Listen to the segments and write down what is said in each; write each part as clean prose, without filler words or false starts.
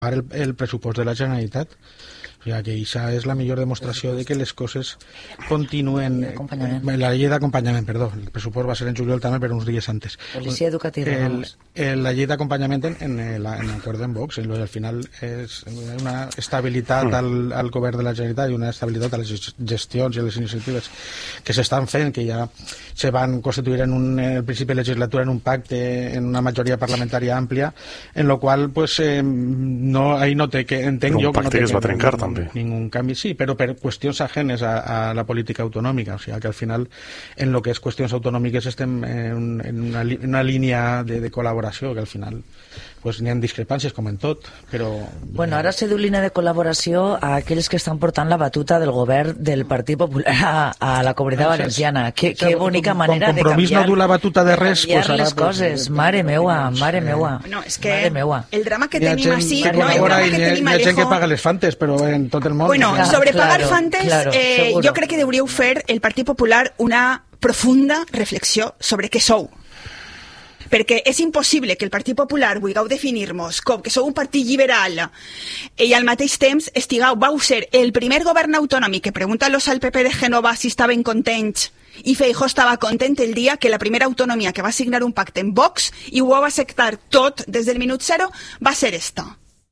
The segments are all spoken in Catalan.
el pressupost de la Generalitat. O sigui, que això és la millor demostració de que les coses continuen. La llei d'acompanyament, perdó, el pressupost va ser en juliol també, però uns dies antes. Policia educativa. La llei d'acompanyament en l'acord en Vox, al final és una estabilitat al govern de la Generalitat i una estabilitat a les gestions i a les iniciatives que s'estan fent, que ja se van constituir en el principi de legislatura en un pacte, en una majoria parlamentària àmplia, en lo qual pues, ahí no té que entenc jo que no té que es va trencar també. Ningún canvi, sí, però per qüestions ajenes a la política autonòmica, o sigui que al final en lo que és qüestions autonòmiques estem en una línia de col·laboració que al final pues n'hi ha discrepàncies com en tot, però... Bueno, ara se diu línia de col·laboració a aquells que estan portant la batuta del govern del Partit Popular a la Comunitat Valenciana. Que bonica manera de canviar. Compromís no du la batuta de res, pues ara... les coses, mare meua. No, és que el drama que tenim així... Hi ha gent que paga les fantes, però en tot el món... Bueno, sobre pagar fantes, jo crec que hauríeu fer el Partit Popular una profunda reflexió sobre què sou. Perquè és impossible que el Partit Popular vulgueu definir-nos com que sou un partit liberal i al mateix temps vau ser el primer govern autonòmic que pregunta-los al PP de Génova si estaven contents i Feijóo estava content el dia que la primera autonomia que va signar un pacte en Vox i ho va acceptar tot des del minut zero va ser esta.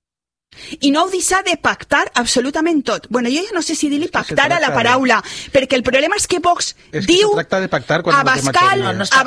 I no heu deixat de pactar absolutament tot. Bueno, jo ja no sé si dir-li pactar a la paraula, perquè el problema és que Vox diu Abascal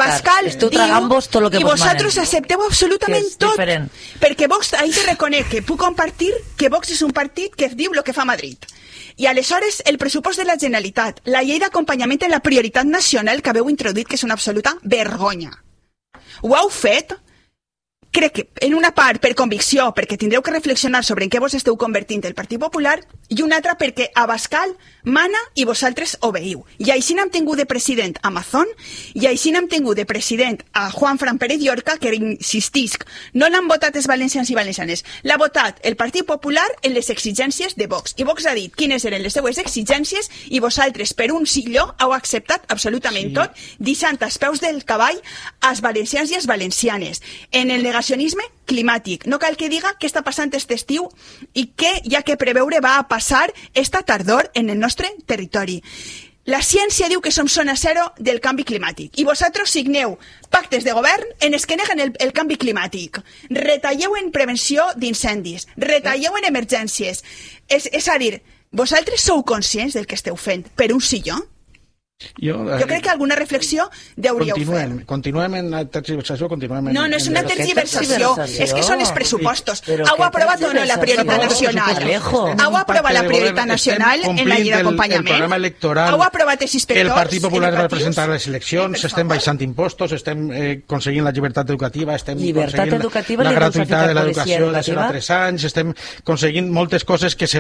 diu i vosaltres accepteu absolutament tot, perquè Vox ahí te reconec que puc compartir que Vox és un partit que diu el que fa Madrid. I aleshores el pressupost de la Generalitat, la llei d'acompanyament en la prioritat nacional que haveu introduït, que és una absoluta vergonya. Ho heu fet... Crec que en una part per convicció, perquè tindreu que reflexionar sobre en què vos esteu convertint el Partit Popular, i una altra perquè Abascal mana i vosaltres obeiu. I així n'hem tingut de president a Mazón, i així n'hem tingut de president a Juan Fran Pérez Llorca, que insistisc, no l'han votat els valencians i valencianes, l'ha votat el Partit Popular en les exigències de Vox. I Vox ha dit quines eren les seues exigències i vosaltres, per un silló, heu acceptat absolutament tot, deixant als peus del cavall als valencians i als valencianes. En el negacionisme climàtic. No cal que diga què està passant aquest estiu i què hi ha que preveure va a passar esta tardor en el nostre territori. La ciència diu que som zona zero del canvi climàtic i vosaltres signeu pactes de govern en els que neguen el canvi climàtic. Retalleu en prevenció d'incendis, retalleu en emergències. És a dir, vosaltres sou conscients del que esteu fent per un silló? Jo crec que alguna reflexió hauríeu fet. Continuem en la tergiversació, No, no és una tergiversació, és que són els pressupostos. Heu aprovat o no la prioritat nacional? Heu aprovat la prioritat nacional en la llei d'acompanyament? Heu aprovat els inspectors? El Partit Popular va presentar les eleccions, estem baixant impostos, estem aconseguint la llibertat educativa, estem aconseguint la gratuïtat de l'educació de 0 a 3 anys, estem aconseguint moltes coses que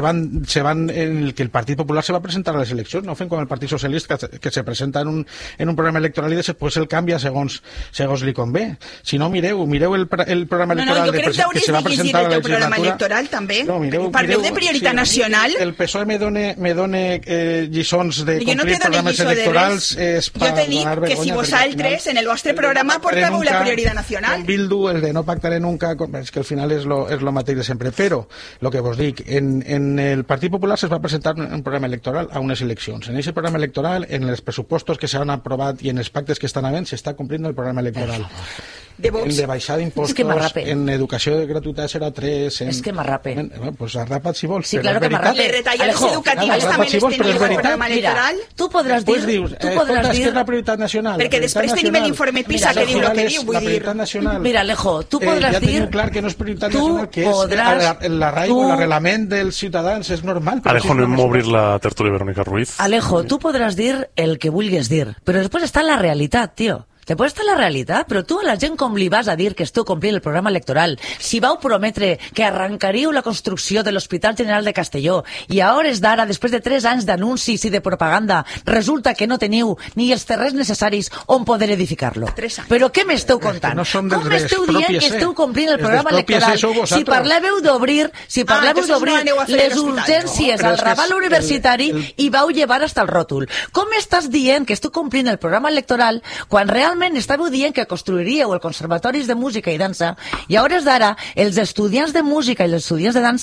el Partit Popular se va presentar a les eleccions, no fem com el Partit Socialista que se presenta en un programa electoral i després el canvia segons li convé. Si no, mireu el programa electoral que se va presentar a la legislatura. Parleu de prioritat nacional. El PSOE me dona lliçons de complir programes electorals. Jo te dic que si vosaltres en el vostre programa portàveu la prioritat nacional. Con Bildu, el de no pactaré nunca, és que al final és lo mateix de sempre. Però, lo que vos dic, en el Partit Popular se va presentar un programa electoral a unes eleccions. En aquest programa electoral, en els pressupostos que s'han aprovat i en els pactes que estan havent, s'està complint el programa electoral. De baixar d'impostos, en educació gratuïta serà 3... És que m'arrape. Pues arrapa't si vols. Sí, claro que m'arrape. Les retallades educatives també les teniu en el programa electoral. Tu podràs dir... Escolta, és que és la prioritat nacional. Perquè després tenim l'informe PISA que diu el que diu. La prioritat nacional. Mira, Alejo, tu podràs dir... Ja tenim clar que no és prioritat nacional, que és l'arraigo, l'arrelament dels ciutadans, és normal. Alejo, no hem obrir la tertúlia Verónica Ruiz. Alejo, tu podràs dir el que vulguis dir, però després està la realitat, tio. Després està la realitat, però tu a la gent com li vas a dir que esteu complint el programa electoral? Si vau prometre que arrancaríeu la construcció de l'Hospital General de Castelló i a hores d'ara, després de 3 anys d'anuncis i de propaganda, resulta que no teniu ni els terrenys necessaris on poder edificar-lo. Però què m'esteu contant? Com m'esteu dient que esteu complint el programa electoral? Si parlàveu d'obrir les urgències al Raval Universitari i vau llevar hasta el ròtol. Com estàs dient que esteu complint el programa electoral quan realment moment estàveu dient que construiríeu els conservatoris de música i dansa i a hores d'ara els estudiants de música i els estudiants de dansa